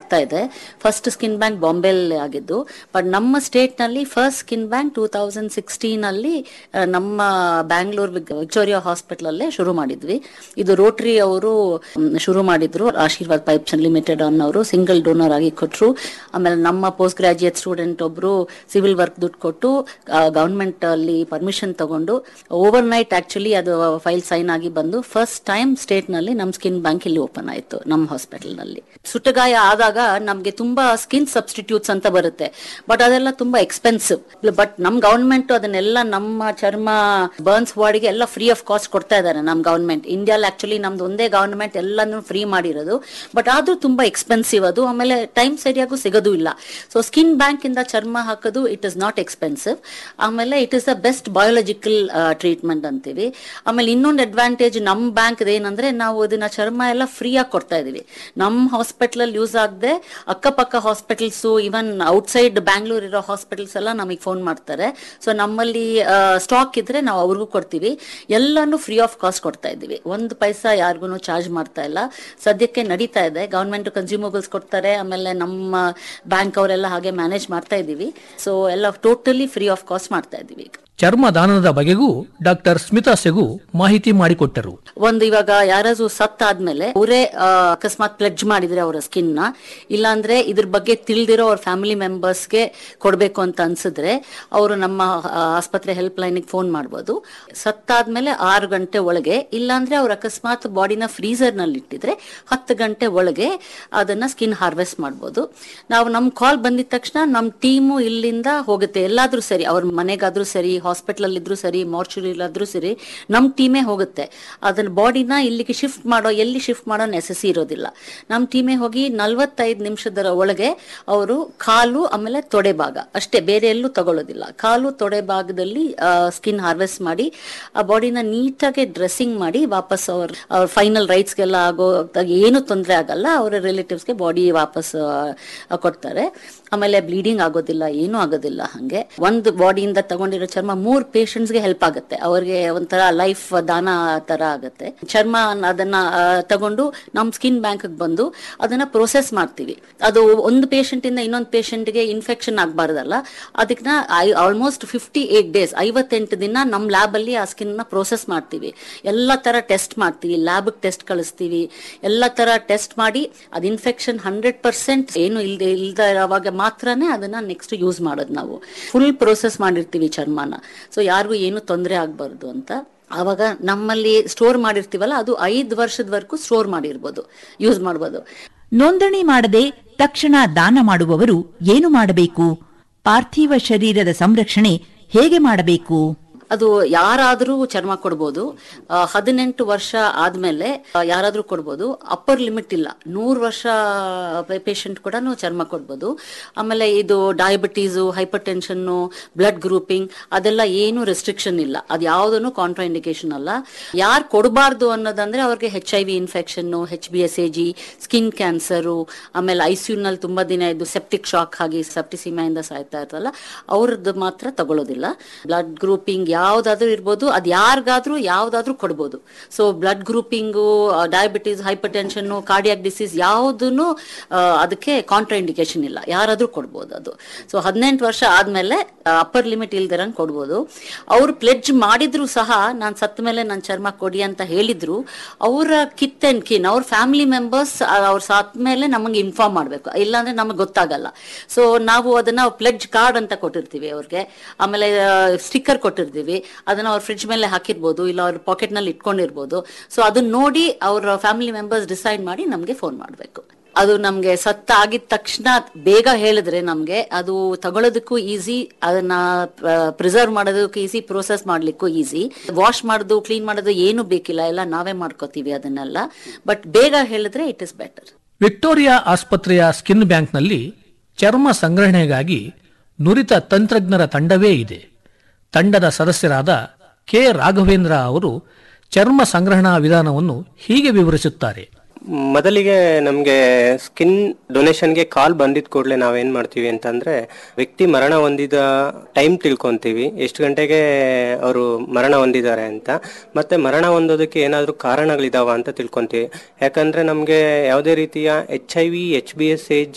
ಆಗ್ತಾ ಇದೆ. First skin bank ಬಾಂಬೆಲ್ ಆಗಿದ್ದು, ಬಟ್ ನಮ್ಮ ಸ್ಟೇಟ್ ನಲ್ಲಿ ಫಸ್ಟ್ ಸ್ಕಿನ್ ಬ್ಯಾಂಕ್ 2016 ಅಲ್ಲಿ ನಮ್ಮ ಬ್ಯಾಂಗ್ಳೂರ್ ವಿಕ್ಟೋರಿಯಾ ಹಾಸ್ಪಿಟಲ್ ಅಲ್ಲೇ ಶುರು ಮಾಡಿದ್ವಿ. ಇದು ರೋಟರಿ ಅವರು ಶುರು ಮಾಡಿದ್ರು. ಆಶೀರ್ವಾದ್ ಪೈಪ್ಸ್ ಲಿಮಿಟೆಡ್ ಅನ್ನೋರು ಸಿಂಗಲ್ ಡೋನರ್ ಆಗಿ ಕೊಟ್ಟರು. ಆಮೇಲೆ ನಮ್ಮ ಪೋಸ್ಟ್ ಗ್ರಾಜುಯೇಟ್ ಸ್ಟೂಡೆಂಟ್ ಒಬ್ರು ಸಿವಿಲ್ ವರ್ಕ್ ದುಡ್ಡು ಕೊಟ್ಟು ಗವರ್ಮೆಂಟ್ ಅಲ್ಲಿ ಪರ್ಮಿಷನ್ ತಗೊಂಡು ಓವರ್ ನೈಟ್ ಆಕ್ಚುಲಿ ಅದು ಫೈಲ್ ಸೈನ್ ಆಗಿ ಬಂದು ಫಸ್ಟ್ ಟೈಮ್ ಸ್ಟೇಟ್ ನಲ್ಲಿ ನಮ್ ಸ್ಕಿನ್ ಬ್ಯಾಂಕ್ ಇಲ್ಲಿ ಓಪನ್ ಆಯ್ತು ನಮ್ಮ ಹಾಸ್ಪಿಟಲ್ ನಲ್ಲಿ. ಸುಟ್ಟಗಾಯ ಆದಾಗ ನಮ್ಗೆ ತುಂಬಾ ಸ್ಕಿನ್ ಸಬ್ಸ್ಟಿಟ್ಯೂಟ್ಸ್ ಅಂತ ಬರುತ್ತೆ, ಬಟ್ ಅದೆಲ್ಲ ತುಂಬಾ ಎಕ್ಸ್ಪೆನ್ಸಿವ್. ಬಟ್ ನಮ್ ಗವರ್ಮೆಂಟ್ ಅದನ್ನೆಲ್ಲ ನಮ್ಮ ಚರ್ಮ ಬರ್ನ್ಸ್ ವಾರ್ಡ್ಗೆ ಎಲ್ಲ ಫ್ರೀ ಆಫ್ ಕಾಸ್ಟ್ ಕೊಡ್ತಾ ಇದ್ದಾರೆ ನಮ್ ಗವರ್ಮೆಂಟ್. ಇಂಡಿಯಾಲ್ ಆಕ್ಚುಲಿ ನಮ್ದು ಒಂದೇ ಗವರ್ಮೆಂಟ್ ಎಲ್ಲಾನು ಫ್ರೀ ಮಾಡಿರೋದು, ಬಟ್ ಆದ್ರೂ ತುಂಬಾ ಎಕ್ಸ್ಪೆನ್ಸಿವ್ ಅದು. ಆಮೇಲೆ ಟೈಮ್ ಸರಿಯಾಗೂ ಸಿಗೋದು ಇಲ್ಲ. ಸೊ ಸ್ಕಿನ್ ಬ್ಯಾಂಕ್ ಇಂದ ಚರ್ಮ ಹಾಕೋದು ಇಟ್ ಇಸ್ ನಾಟ್ ಎಕ್ಸ್ಪೆನ್ಸಿವ್. ಆಮೇಲೆ it is the best biological treatment ಅಂತೀವಿ. ಆಮೇಲೆ ಇನ್ನೊಂದು ಅಡ್ವಾಂಟೇಜ್ ನಮ್ ಬ್ಯಾಂಕ್ ಏನಂದ್ರೆ ನಾವು ಅದನ್ನ ಚರ್ಮ ಎಲ್ಲ ಫ್ರೀ ಆಗಿ ಕೊಡ್ತಾ ಇದೀವಿ. ನಮ್ ಹಾಸ್ಪಿಟಲ್ ಅಲ್ಲಿ ಯೂಸ್ ಆಗದೆ ಅಕ್ಕಪಕ್ಕ ಹಾಸ್ಪಿಟಲ್ಸ್, ಇವನ್ ಔಟ್ಸೈಡ್ ಬ್ಯಾಂಗ್ಳೂರ್ ಇರೋ ಹಾಸ್ಪಿಟಲ್ಸ್ ಎಲ್ಲ ನಮಗೆ ಫೋನ್ ಮಾಡ್ತಾರೆ. ಸೊ ನಮ್ಮಲ್ಲಿ ಸ್ಟಾಕ್ ಇದ್ರೆ ನಾವು ಅವ್ರಿಗೂ ಕೊಡ್ತೀವಿ. ಎಲ್ಲಾನು ಫ್ರೀ ಆಫ್ ಕಾಸ್ಟ್ ಕೊಡ್ತಾ ಇದೀವಿ. ಒಂದು ಪೈಸಾ ಯಾರಿಗೂ ಚಾರ್ಜ್ ಮಾಡ್ತಾ ಇಲ್ಲ. ಸದ್ಯಕ್ಕೆ ನಡೀತಾ ಇದೆ. ಗವರ್ಮೆಂಟ್ ಕನ್ಸ್ಯೂಮಬಲ್ಸ್ ಕೊಡ್ತಾರೆ, ಆಮೇಲೆ ನಮ್ಮ ಬ್ಯಾಂಕ್ ಅವರೆಲ್ಲ ಹಾಗೆ ಮ್ಯಾನೇಜ್ ಮಾಡ್ತಾ ಇದೀವಿ. ಸೊ ಎಲ್ಲ ಟೋಟಲಿ ಫ್ರೀ ಆಫ್ ಕಾಸ್ಟ್ ಮಾಡ್ತಾ ಇದೀವಿ. ಚರ್ಮ ದಾನದ ಬಗೆಗೂ ಡಾಕ್ಟರ್ ಸ್ಮಿತಾ ಸೆಗು ಮಾಹಿತಿ ಮಾಡಿಕೊಟ್ಟರು. ಒಂದು ಇವಾಗ ಯಾರಾದ್ರೂ ಸತ್ತಾದ್ಮೇಲೆ ಅವರೇ ಅಕಸ್ಮಾತ್ ಪ್ಲೆಡ್ಜ್ ಮಾಡಿದ್ರೆ ಅವರ ಸ್ಕಿನ್ ನ, ಇಲ್ಲಾಂದ್ರೆ ಇದ್ರ ಬಗ್ಗೆ ತಿಳಿದಿರೋ ಅವ್ರ ಫ್ಯಾಮಿಲಿ ಮೆಂಬರ್ಸ್ಗೆ ಕೊಡ್ಬೇಕು ಅಂತ ಅನ್ಸಿದ್ರೆ ಅವರು ನಮ್ಮ ಆಸ್ಪತ್ರೆ ಹೆಲ್ಪ್ ಲೈನ್ ಫೋನ್ ಮಾಡಬಹುದು. ಸತ್ತಾದ್ಮೇಲೆ 6 ಗಂಟೆ ಒಳಗೆ, ಇಲ್ಲಾಂದ್ರೆ ಅವ್ರ ಅಕಸ್ಮಾತ್ ಬಾಡಿನ ಫ್ರೀಸರ್ ನಲ್ಲಿ ಇಟ್ಟಿದ್ರೆ 10 ಗಂಟೆ ಒಳಗೆ ಅದನ್ನ ಸ್ಕಿನ್ ಹಾರ್ವೆಸ್ಟ್ ಮಾಡಬಹುದು. ನಾವು ನಮ್ ಕಾಲ್ ಬಂದಿದ ತಕ್ಷಣ ನಮ್ ಟೀಮು ಇಲ್ಲಿಂದ ಹೋಗುತ್ತೆ. ಎಲ್ಲಾದ್ರೂ ಸರಿ, ಅವ್ರ ಮನೆಗಾದ್ರೂ ಸರಿ, ಹಾಸ್ಪಿಟಲ್ ಅಲ್ಲಿ ಇದ್ರು ಸರಿ, ಮಾರ್ಚುರಿ ಇಲ್ಲಾದ್ರೂ ಸರಿ, ನಮ್ ಟೀಮೇ ಹೋಗುತ್ತೆ. ಅದನ್ನ ಬಾಡಿನ ಇಲ್ಲಿಗೆ ಎಲ್ಲಿ ಶಿಫ್ಟ್ ಮಾಡೋ ನೆಸೆಸಿ ಇರೋದಿಲ್ಲ. ನಮ್ ಟೀಮೇ ಹೋಗಿ 45 ನಿಮಿಷದ ಒಳಗೆ ಅವರು ಕಾಲು ಆಮೇಲೆ ತೊಡೆ ಭಾಗ ಅಷ್ಟೇ, ಬೇರೆ ಎಲ್ಲೂ ತಗೊಳ್ಳೋದಿಲ್ಲ. ಕಾಲು ತೊಡೆ ಭಾಗದಲ್ಲಿ ಸ್ಕಿನ್ ಹಾರ್ವೆಸ್ಟ್ ಮಾಡಿ ಆ ಬಾಡಿನ ನೀಟಾಗಿ ಡ್ರೆಸ್ಸಿಂಗ್ ಮಾಡಿ ವಾಪಸ್ ಅವ್ರ ಫೈನಲ್ ರೈಟ್ಸ್ಗೆಲ್ಲ ಆಗೋ ಏನು ತೊಂದರೆ ಆಗಲ್ಲ. ಅವರ ರಿಲೇಟಿವ್ಸ್ಗೆ ಬಾಡಿ ವಾಪಸ್ ಕೊಡ್ತಾರೆ. ಆಮೇಲೆ ಬ್ಲೀಡಿಂಗ್ ಆಗೋದಿಲ್ಲ, ಏನೂ ಆಗೋದಿಲ್ಲ. ಹಂಗೆ ಒಂದು ಬಾಡಿಯಿಂದ ತಗೊಂಡಿರೋ ಚರ್ಮ 3 ಪೇಷಂಟ್ಸ್ಗೆ ಹೆಲ್ಪ್ ಆಗುತ್ತೆ. ಅವ್ರಿಗೆ ಒಂಥರ ಲೈಫ್ ದಾನ ತರ ಆಗುತ್ತೆ. ಚರ್ಮ ಅದನ್ನ ತಗೊಂಡು ನಮ್ ಸ್ಕಿನ್ ಬ್ಯಾಂಕ್ ಬಂದು ಅದನ್ನ ಪ್ರೊಸೆಸ್ ಮಾಡ್ತೀವಿ. ಅದು ಒಂದು ಪೇಷಂಟ್ ಇಂದ ಇನ್ನೊಂದು ಪೇಷಂಟ್ಗೆ ಇನ್ಫೆಕ್ಷನ್ ಆಗ್ಬಾರ್ದಲ್ಲ, ಅದಕ್ಕೆ ಆಲ್ಮೋಸ್ಟ್ 58 ಡೇಸ್ 58 ದಿನ ನಮ್ ಲ್ಯಾಬ್ ಅಲ್ಲಿ ಆ ಸ್ಕಿನ್ ನ ಪ್ರೊಸೆಸ್ ಮಾಡ್ತೀವಿ. ಎಲ್ಲಾ ತರ ಟೆಸ್ಟ್ ಮಾಡ್ತೀವಿ, ಲ್ಯಾಬ್ ಟೆಸ್ಟ್ ಕಳಿಸ್ತೀವಿ. ಎಲ್ಲಾ ತರ ಟೆಸ್ಟ್ ಮಾಡಿ ಅದ್ ಇನ್ಫೆಕ್ಷನ್ 100% ಏನು ಇಲ್ದ ಇರೋವಾಗ ಮಾತ್ರನೇ ಅದನ್ನ ನೆಕ್ಸ್ಟ್ ಯೂಸ್ ಮಾಡೋದು. ನಾವು ಫುಲ್ ಪ್ರೊಸೆಸ್ ಮಾಡಿರ್ತೀವಿ ಚರ್ಮನ, ಸೊ ಯಾರಿಗೂ ಏನು ತೊಂದರೆ ಆಗ್ಬಾರ್ದು ಅಂತ. ಅವಾಗ ನಮ್ಮಲ್ಲಿ ಸ್ಟೋರ್ ಮಾಡಿರ್ತೀವಲ್ಲ, ಅದು 5 ವರ್ಷದವರೆಗೂ ಸ್ಟೋರ್ ಮಾಡಿರ್ಬೋದು, ಯೂಸ್ ಮಾಡ್ಬೋದು. ನೋಂದಣಿ ಮಾಡದೆ ತಕ್ಷಣ ದಾನ ಮಾಡುವವರು ಏನು ಮಾಡಬೇಕು? ಪಾರ್ಥಿವ ಶರೀರದ ಸಂರಕ್ಷಣೆ ಹೇಗೆ ಮಾಡಬೇಕು? ಅದು ಯಾರಾದ್ರೂ ಚರ್ಮ ಕೊಡ್ಬೋದು. 18 ವರ್ಷ ಆದ್ಮೇಲೆ ಯಾರಾದ್ರೂ ಕೊಡ್ಬೋದು. ಅಪ್ಪರ್ ಲಿಮಿಟ್ ಇಲ್ಲ. 100 ವರ್ಷ ಪೇಷಂಟ್ ಕೂಡ ಚರ್ಮ ಕೊಡ್ಬೋದು. ಆಮೇಲೆ ಇದು diabetes, hyper tension, blood grouping ಅದೆಲ್ಲ ಏನು ರೆಸ್ಟ್ರಿಕ್ಷನ್ ಇಲ್ಲ. ಅದು ಯಾವ್ದನ್ನು ಕಾಂಟ್ರಾ ಇಂಡಿಕೇಶನ್ ಅಲ್ಲ. ಯಾರು ಕೊಡಬಾರ್ದು ಅನ್ನೋದಂದ್ರೆ ಅವ್ರಿಗೆ HIV infection, HBsAg, skin cancer, ಆಮೇಲೆ ICU ನಲ್ಲಿ ತುಂಬಾ ದಿನ ಇದ್ದು ಸೆಪ್ಟಿಕ್ ಶಾಕ್ ಆಗಿ ಸೆಪ್ಟಿಸಿಮಿಯಿಂದ ಸಾಯ್ತಾ ಇರ್ತಲ್ಲ, ಅವ್ರದ್ದು ಮಾತ್ರ ತಗೊಳ್ಳೋದಿಲ್ಲ. ಬ್ಲಡ್ ಗ್ರೂಪಿಂಗ್ ಯಾವ್ದಾದ್ರೂ ಇರ್ಬೋದು, ಅದ್ ಯಾರಿಗಾದ್ರೂ ಯಾವ್ದಾದ್ರೂ ಕೊಡ್ಬೋದು. So blood ಗ್ರೂಪಿಂಗು, diabetes, hyper tension, cardiac disease ಯಾವುದನ್ನು ಅದಕ್ಕೆ ಕಾಂಟ್ರಾ ಇಂಡಿಕೇಶನ್ ಇಲ್ಲ, ಯಾರಾದ್ರೂ ಕೊಡ್ಬೋದು ಅದು. ಸೊ 18 ವರ್ಷ ಆದ್ಮೇಲೆ ಅಪ್ಪರ್ ಲಿಮಿಟ್ ಇಲ್ದಿರಂಗ್ ಕೊಡ್ಬೋದು. ಅವ್ರು ಪ್ಲೆಡ್ಜ್ ಮಾಡಿದ್ರು ಸಹ ನಾನ್ ಸತ್ತ ಮೇಲೆ ನನ್ ಚರ್ಮ ಕೊಡಿ ಅಂತ ಹೇಳಿದ್ರು, ಅವರ ಕಿತ್ ಅಂಡ್ ಕಿನ್, ಅವ್ರ ಫ್ಯಾಮಿಲಿ ಮೆಂಬರ್ಸ್ ಅವ್ರ ಸತ್ತ ಮೇಲೆ ನಮಗೆ ಇನ್ಫಾರ್ಮ್ ಮಾಡ್ಬೇಕು, ಇಲ್ಲಾಂದ್ರೆ ನಮಗೆ ಗೊತ್ತಾಗಲ್ಲ. ಸೊ ನಾವು ಅದನ್ನ ಪ್ಲೆಡ್ಜ್ ಕಾರ್ಡ್ ಅಂತ ಕೊಟ್ಟಿರ್ತೀವಿ ಅವ್ರಿಗೆ. ಆಮೇಲೆ ಸ್ಟಿಕ್ಕರ್ ಕೊಟ್ಟಿರ್ತೀವಿ, ಅದನ್ನ ಅವ್ರ ಫ್ರಿಡ್ಜ್ ಮೇಲೆ ಹಾಕಿರ್ಬೋದು, ಇಲ್ಲ ಅವ್ರ ಪಾಕೆಟ್ ನಲ್ಲಿ ಇಟ್ಕೊಂಡಿರ್ಬೋದು. ಸೊ ಅದನ್ನ ನೋಡಿ ಅವ್ರ ಫ್ಯಾಮಿಲಿ ಮೆಂಬರ್ಸ್ ಡಿಸೈಡ್ ಮಾಡಿ ನಮ್ಗೆ ಫೋನ್ ಮಾಡ್ಬೇಕು. ಅದು ನಮ್ಗೆ ಸತ್ತ ಆಗಿದ ತಕ್ಷಣ ಬೇಗ ಹೇಳಿದ್ರೆ ನಮ್ಗೆ ಅದು ತಗೊಳ್ಳೋದಕ್ಕೂ ಈಸಿ, ಅದನ್ನ ಪ್ರಿಸರ್ವ್ ಮಾಡೋದಕ್ಕೂ ಈಸಿ, ಪ್ರೋಸೆಸ್ ಮಾಡ್ಲಿಕ್ಕೂ ಈಸಿ. ವಾಶ್ ಮಾಡೋದು, ಕ್ಲೀನ್ ಮಾಡೋದು ಏನು ಬೇಕಿಲ್ಲ, ಎಲ್ಲ ನಾವೇ ಮಾಡ್ಕೋತೀವಿ ಅದನ್ನೆಲ್ಲ. ಬಟ್ ಬೇಗ ಹೇಳಿದ್ರೆ ಇಟ್ ಇಸ್ ಬೆಟರ್. ವಿಕ್ಟೋರಿಯಾ ಆಸ್ಪತ್ರೆಯ ಸ್ಕಿನ್ ಬ್ಯಾಂಕ್ನಲ್ಲಿ ಚರ್ಮ ಸಂಗ್ರಹಣೆಗಾಗಿ ನುರಿತ ತಂತ್ರಜ್ಞರ ತಂಡವೇ ಇದೆ. ತಂಡದ ಸದಸ್ಯರಾದ ಕೆ ರಾಘವೇಂದ್ರ ಅವರು ಚರ್ಮ ಸಂಗ್ರಹಣಾ ವಿಧಾನವನ್ನು ಹೀಗೆ ವಿವರಿಸುತ್ತಾರೆ. ಮೊದಲಿಗೆ ನಮಗೆ ಸ್ಕಿನ್ ಡೊನೇಷನ್ಗೆ ಕಾಲ್ ಬಂದಿದ್ ಕೂಡಲೇ ನಾವೇನ್ ಮಾಡ್ತೀವಿ ಅಂತಂದ್ರೆ, ವ್ಯಕ್ತಿ ಮರಣ ಹೊಂದಿದ ಟೈಮ್ ತಿಳ್ಕೊಂತೀವಿ, ಎಷ್ಟು ಗಂಟೆಗೆ ಅವರು ಮರಣ ಹೊಂದಿದ್ದಾರೆ ಅಂತ, ಮತ್ತೆ ಮರಣ ಹೊಂದೋದಕ್ಕೆ ಏನಾದರೂ ಕಾರಣಗಳಿದಾವ ಅಂತ ತಿಳ್ಕೊಂತೀವಿ. ಯಾಕಂದ್ರೆ ನಮಗೆ ಯಾವುದೇ ರೀತಿಯ HIV, HBsAg